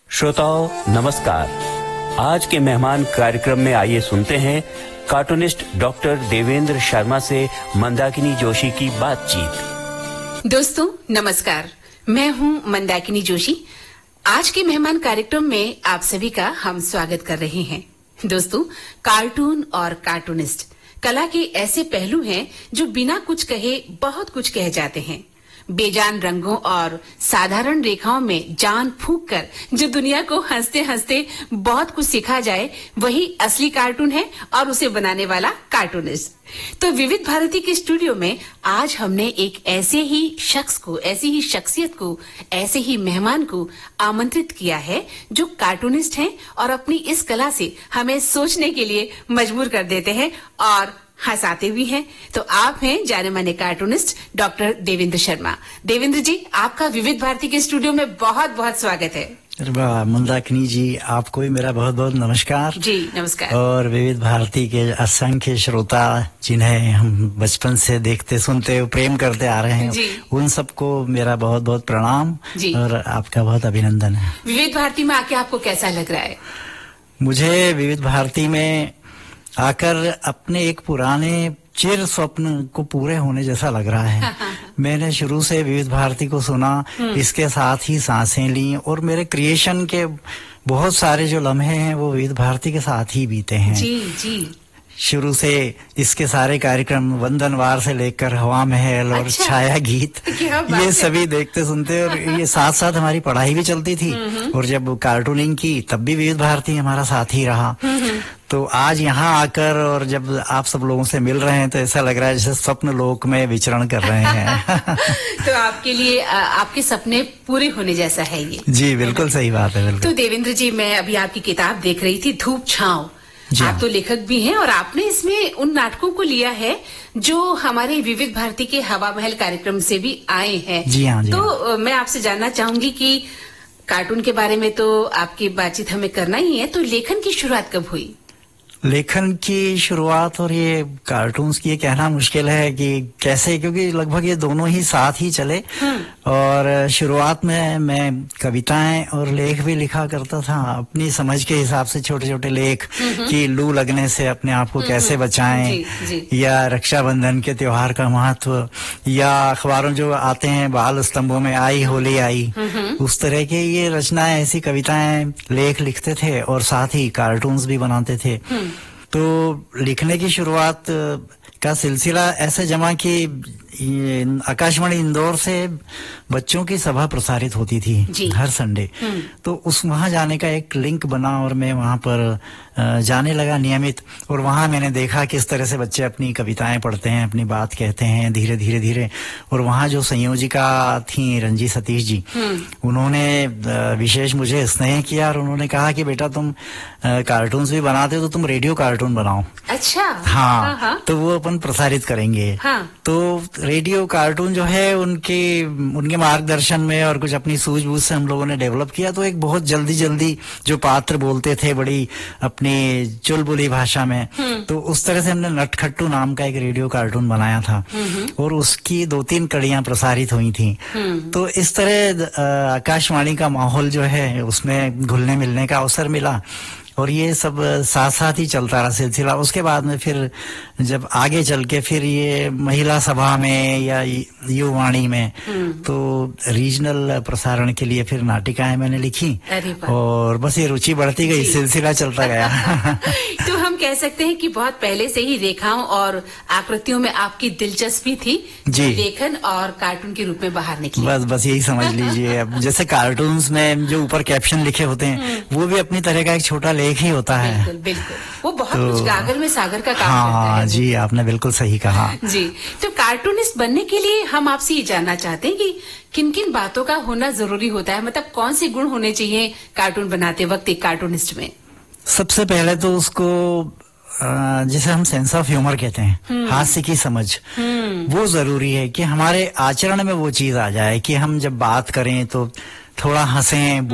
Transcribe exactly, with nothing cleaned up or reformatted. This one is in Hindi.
श्रोताओं नमस्कार। आज के मेहमान कार्यक्रम में आइए सुनते हैं कार्टूनिस्ट डॉक्टर देवेंद्र शर्मा से मंदाकिनी जोशी की बातचीत। दोस्तों नमस्कार, मैं हूं मंदाकिनी जोशी। आज के मेहमान कार्यक्रम में आप सभी का हम स्वागत कर रहे हैं। दोस्तों, कार्टून और कार्टूनिस्ट कला के ऐसे पहलू हैं जो बिना कुछ कहे बहुत कुछ कह जाते हैं। बेजान रंगों और साधारण रेखाओं में जान फूंक कर जो दुनिया को हंसते हंसते बहुत कुछ सिखा जाए, वही असली कार्टून है और उसे बनाने वाला कार्टूनिस्ट। तो विविध भारती के स्टूडियो में आज हमने एक ऐसे ही शख्स को, ऐसी ही शख्सियत को, ऐसे ही मेहमान को आमंत्रित किया है जो कार्टूनिस्ट हैं और अपनी इस कला से हमें सोचने के लिए मजबूर कर देते हैं और हंसाते भी हैं। तो आप हैं जाने माने कार्टूनिस्ट डॉक्टर देवेंद्र शर्मा। देवेंद्र जी, आपका विविध भारती के स्टूडियो में बहुत बहुत स्वागत है। मंदाकिनी जी, आपको भी मेरा बहुत बहुत नमस्कार। जी नमस्कार। और विविध भारती के असंख्य श्रोता जिन्हें हम बचपन से देखते सुनते प्रेम करते आ रहे हैं, उन सबको मेरा बहुत बहुत प्रणाम और आपका बहुत अभिनंदन है। विविध भारती में आके आपको कैसा लग रहा है? मुझे विविध भारती में आकर अपने एक पुराने चिर स्वप्न को पूरे होने जैसा लग रहा है। मैंने शुरू से विविध भारती को सुना, इसके साथ ही सांसें ली और मेरे क्रिएशन के बहुत सारे जो लम्हे हैं वो विविध भारती के साथ ही बीते हैं। जी जी। शुरू से इसके सारे कार्यक्रम वंदनवार से लेकर हवा महल और अच्छा, छाया गीत, ये सभी देखते सुनते और ये साथ साथ हमारी पढ़ाई भी चलती थी। और जब कार्टूनिंग की तब भी विविध भारती हमारा साथ ही रहा। तो आज यहाँ आकर और जब आप सब लोगों से मिल रहे हैं तो ऐसा लग रहा है जैसे स्वप्न लोक में विचरण कर रहे हैं। तो आपके लिए आपके सपने पूरे होने जैसा है ये। जी बिल्कुल सही बात है। बिल्कुल। तो देवेंद्र जी, मैं अभी आपकी किताब देख रही थी, धूप छांव। आप तो लेखक भी हैं और आपने इसमें उन नाटकों को लिया है जो हमारे विविध भारती के हवा महल कार्यक्रम से भी आए हैं। जी हाँ, जी तो हाँ। मैं आपसे जानना चाहूंगी कि कार्टून के बारे में तो आपकी बातचीत हमें करना ही है, तो लेखन की शुरुआत कब हुई? लेखन की शुरुआत और ये कार्टून्स की ये कहना मुश्किल है कि कैसे, क्योंकि लगभग ये दोनों ही साथ ही चले। और शुरुआत में मैं कविताएं और लेख भी लिखा करता था अपनी समझ के हिसाब से, छोटे छोटे लेख कि लू लगने से अपने आप को कैसे बचाएं, जी, जी। या रक्षाबंधन के त्योहार का महत्व, या अखबारों जो आते हैं बाल स्तंभों में आई होली आई, उस तरह के ये रचनाएं, ऐसी कविताएं लेख लिखते थे और साथ ही कार्टून्स भी बनाते थे। तो लिखने की शुरुआत का सिलसिला ऐसे जमा कि आकाशवाणी इंदौर से बच्चों की सभा प्रसारित होती थी हर संडे। तो उस वहां जाने का एक लिंक बना और मैं वहां पर जाने लगा नियमित। और वहां मैंने देखा किस तरह से बच्चे अपनी कविताएं पढ़ते हैं, अपनी बात कहते हैं धीरे धीरे धीरे। और वहां जो संयोजिका थी रंजी सतीश जी, उन्होंने विशेष मुझे स्नेह किया और उन्होंने कहा कि बेटा तुम कार्टून्स भी बनाते हो तो तुम रेडियो कार्टून बनाओ। अच्छा। हाँ, हाँ, हाँ। तो वो अपन प्रसारित करेंगे। हाँ। तो रेडियो कार्टून जो है उनके उनके मार्गदर्शन में और कुछ अपनी सूझबूझ से हम लोगों ने डेवलप किया। तो एक बहुत जल्दी जल्दी जो पात्र बोलते थे बड़ी अपनी चुलबुली भाषा में, तो उस तरह से हमने नटखट्टू नाम का एक रेडियो कार्टून बनाया था और उसकी दो तीन कड़ियां प्रसारित हुई थी। तो इस तरह आकाशवाणी का माहौल जो है उसमें घुलने मिलने का अवसर मिला और ये सब साथ साथ ही चलता रहा सिलसिला। उसके बाद में फिर जब आगे चल के फिर ये महिला सभा में या युवाणी में तो रीजनल प्रसारण के लिए फिर नाटिकाएं मैंने लिखी और बस ये रुचि बढ़ती गई, सिलसिला चलता गया। तो हम कह सकते हैं कि बहुत पहले से ही रेखाओं और आकृतियों में आपकी दिलचस्पी थी जी, लेखन और कार्टून के रूप में बाहर निकली। बस बस यही समझ लीजिए। अब जैसे कार्टून्स में जो ऊपर कैप्शन लिखे होते हैं वो भी अपनी तरह का एक छोटा लेख ही होता है। बिल्कुल बिल्कुल, वो बहुत तो, कुछ गागर में सागर का काम हाँ, करता है। जी आपने बिल्कुल सही कहा। जी, तो कार्टूनिस्ट बनने के लिए हम आपसे ये जानना चाहते हैं कि किन किन बातों का होना जरूरी होता है, मतलब कौन से गुण होने चाहिए कार्टून बनाते वक्त एक कार्टूनिस्ट में? सबसे पहले तो उसको जिसे हम सेंस ऑफ ह्यूमर कहते हैं, हास्य की समझ, वो जरूरी है कि हमारे आचरण में वो चीज आ जाए कि हम जब बात करें तो थोड़ा हंसें।